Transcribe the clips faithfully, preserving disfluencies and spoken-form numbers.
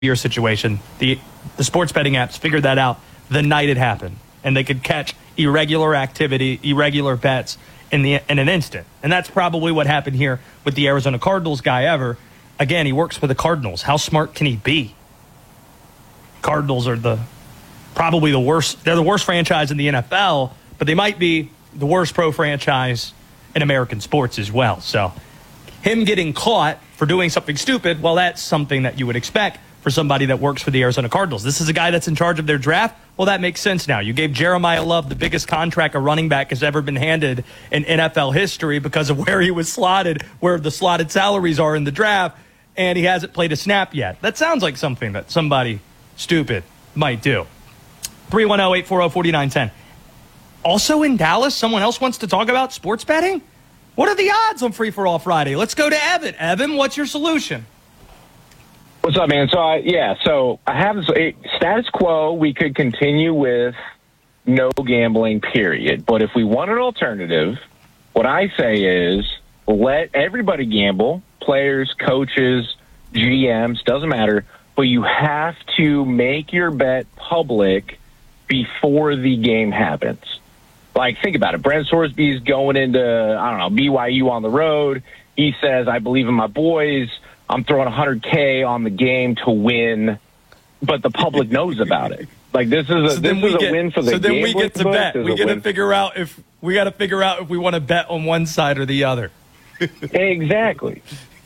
your situation. The the sports betting apps figured that out the night it happened, and they could catch irregular activity, irregular bets in the in an instant. And that's probably what happened here with the Arizona Cardinals guy ever. Again, he works for the Cardinals. How smart can he be? Cardinals are the probably the worst. They're the worst franchise in the N F L, but they might be the worst pro franchise in American sports as well. So him getting caught for doing something stupid, well, that's something that you would expect for somebody that works for the Arizona Cardinals. This is a guy that's in charge of their draft. Well, that makes sense now. You gave Jeremiah Love the biggest contract a running back has ever been handed in N F L history because of where he was slotted, where the slotted salaries are in the draft, and he hasn't played a snap yet. That sounds like something that somebody stupid might do. three one zero, eight four zero, four nine one zero. Also in Dallas, someone else wants to talk about sports betting? What are the odds on Free For All Friday? Let's go to Evan. Evan, what's your solution? What's up, man? So, I, yeah, so I have this a status quo. We could continue with no gambling, period. But if we want an alternative, what I say is let everybody gamble, players, coaches, G Ms, doesn't matter. But you have to make your bet public before the game happens. Like, think about it. Brent Sorsby's going into, I don't know, B Y U on the road. He says, I believe in my boys. I'm throwing one hundred K on the game to win, but the public knows about it. Like, this is a, so this is a get, win for the So then we get to book. bet. There's We got to win. figure out if we got to figure out if we want to bet on one side or the other. Exactly.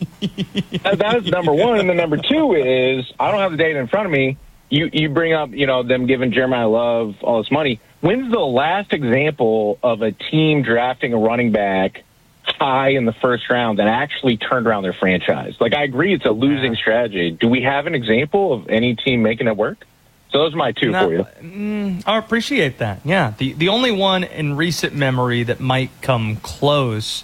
that, that is number one. And then number two is, I don't have the data in front of me. You you bring up, you know, them giving Jeremiah Love all this money. When's the last example of a team drafting a running back high in the first round that actually turned around their franchise? Like, I agree it's a losing strategy. Do we have an example of any team making it work? So those are my two no, for you. Mm, I appreciate that. Yeah. The, the only one in recent memory that might come close,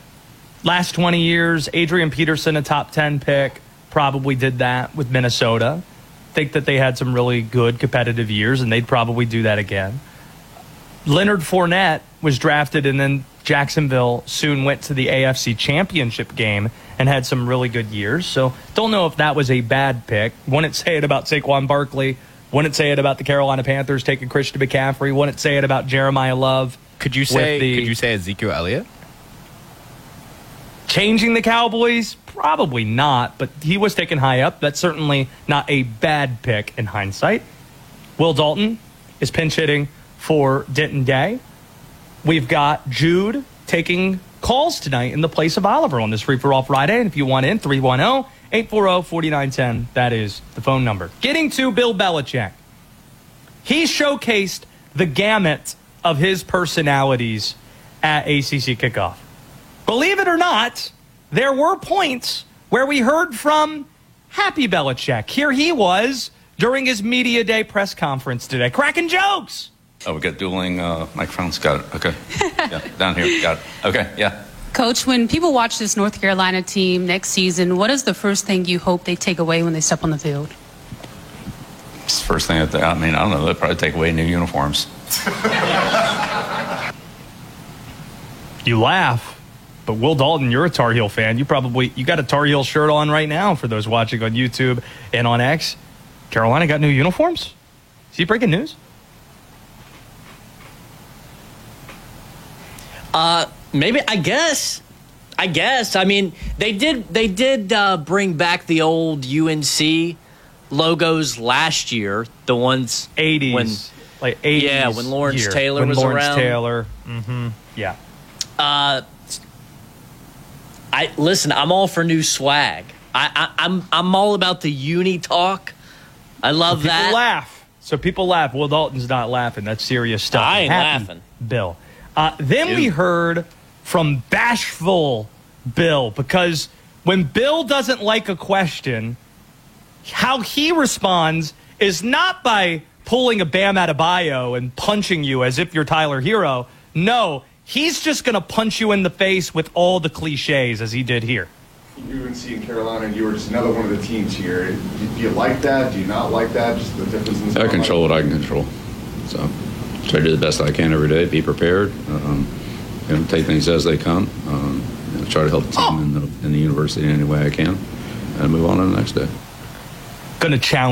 last twenty years, Adrian Peterson, a top ten pick, probably did that with Minnesota. Think that they had some really good competitive years, and they'd probably do that again. Leonard Fournette was drafted, and then Jacksonville soon went to the A F C Championship game and had some really good years. So don't know if that was a bad pick. Wouldn't say it about Saquon Barkley. Wouldn't say it about the Carolina Panthers taking Christian McCaffrey. Wouldn't say it about Jeremiah Love. Could you say the, could you say Ezekiel Elliott? Changing the Cowboys? Probably not, but he was taken high up. That's certainly not a bad pick in hindsight. Will Dalton is pinch hitting for Denton Day. We've got Jude taking calls tonight in the place of Oliver on this Free For All Friday. And if you want in, three one zero, eight four zero, four nine one zero. That is the phone number. Getting to Bill Belichick. He showcased the gamut of his personalities at A C C Kickoff. Believe it or not, there were points where we heard from Happy Belichick. Here he was during his media day press conference today, cracking jokes. Oh, we got dueling uh, microphones. Got it. Okay. Yeah, down here. Got it. Okay, yeah. Coach, when people watch this North Carolina team next season, what is the first thing you hope they take away when they step on the field? It's the first thing that they, I mean, I don't know. They'll probably take away new uniforms. You laugh. But Will Dalton, you're a Tar Heel fan. You probably you got a Tar Heel shirt on right now for those watching on YouTube and on X. Carolina got new uniforms? Is he breaking news? Uh, maybe I guess. I guess. I mean, they did they did uh, bring back the old U N C logos last year. The ones eighties, when, like eighties. Yeah, when Lawrence year, Taylor when was Lawrence around. Taylor. Mm-hmm. Yeah. Uh, I listen. I'm all for new swag. I, I, I'm I'm all about the uni talk. I love so people that. Laugh. So people laugh. Will Dalton's not laughing. That's serious stuff. I ain't Happy laughing, Bill. Uh, then Dude. we heard from bashful Bill, because when Bill doesn't like a question, how he responds is not by pulling a Bam Adebayo and punching you as if you're Tyler Hero. No. He's just going to punch you in the face with all the cliches, as he did here. U N C and Carolina, and you were just another one of the teams here. Do you like that? Do you not like that? Just the difference in the I control what I can control. So try to do the best I can every day, be prepared, um, you know, take things as they come, um, you know, try to help the team oh. in, the, in the university in any way I can, and move on to the next day. going to challenge